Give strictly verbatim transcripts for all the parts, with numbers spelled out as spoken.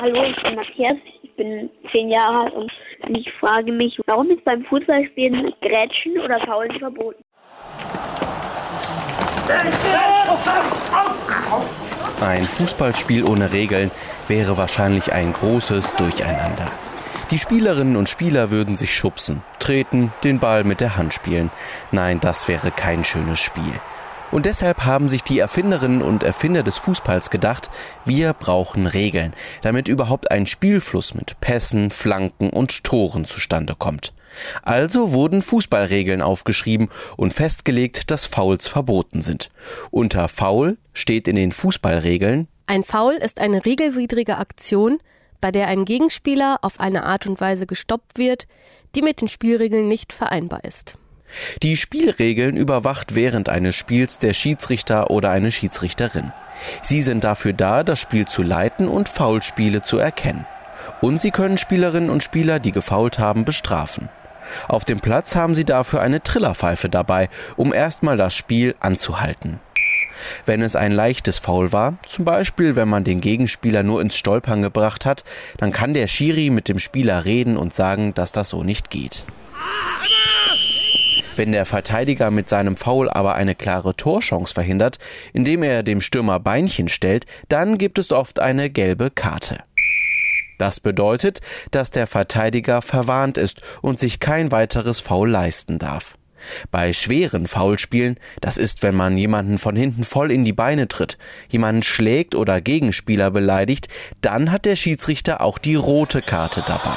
Hallo, ich bin Matthias, ich bin zehn Jahre alt und ich frage mich, warum ist beim Fußballspielen Grätschen oder Faulen verboten? Ein Fußballspiel ohne Regeln wäre wahrscheinlich ein großes Durcheinander. Die Spielerinnen und Spieler würden sich schubsen, treten, den Ball mit der Hand spielen. Nein, das wäre kein schönes Spiel. Und deshalb haben sich die Erfinderinnen und Erfinder des Fußballs gedacht, wir brauchen Regeln, damit überhaupt ein Spielfluss mit Pässen, Flanken und Toren zustande kommt. Also wurden Fußballregeln aufgeschrieben und festgelegt, dass Fouls verboten sind. Unter Foul steht in den Fußballregeln: Ein Foul ist eine regelwidrige Aktion, bei der ein Gegenspieler auf eine Art und Weise gestoppt wird, die mit den Spielregeln nicht vereinbar ist. Die Spielregeln überwacht während eines Spiels der Schiedsrichter oder eine Schiedsrichterin. Sie sind dafür da, das Spiel zu leiten und Foulspiele zu erkennen. Und sie können Spielerinnen und Spieler, die gefoult haben, bestrafen. Auf dem Platz haben sie dafür eine Trillerpfeife dabei, um erstmal das Spiel anzuhalten. Wenn es ein leichtes Foul war, zum Beispiel wenn man den Gegenspieler nur ins Stolpern gebracht hat, dann kann der Schiri mit dem Spieler reden und sagen, dass das so nicht geht. Wenn der Verteidiger mit seinem Foul aber eine klare Torchance verhindert, indem er dem Stürmer Beinchen stellt, dann gibt es oft eine gelbe Karte. Das bedeutet, dass der Verteidiger verwarnt ist und sich kein weiteres Foul leisten darf. Bei schweren Foulspielen, das ist, wenn man jemanden von hinten voll in die Beine tritt, jemanden schlägt oder Gegenspieler beleidigt, dann hat der Schiedsrichter auch die rote Karte dabei.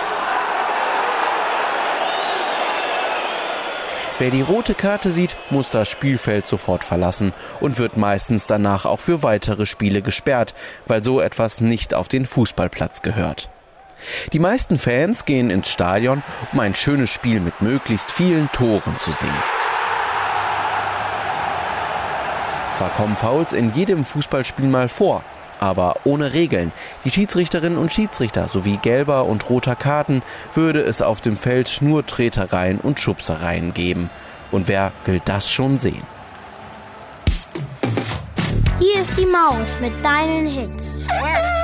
Wer die rote Karte sieht, muss das Spielfeld sofort verlassen und wird meistens danach auch für weitere Spiele gesperrt, weil so etwas nicht auf den Fußballplatz gehört. Die meisten Fans gehen ins Stadion, um ein schönes Spiel mit möglichst vielen Toren zu sehen. Zwar kommen Fouls in jedem Fußballspiel mal vor, aber ohne Regeln. Die Schiedsrichterinnen und Schiedsrichter sowie gelber und roter Karten würde es auf dem Feld nur Tretereien und Schubsereien geben. Und wer will das schon sehen? Hier ist die Maus mit deinen Hits.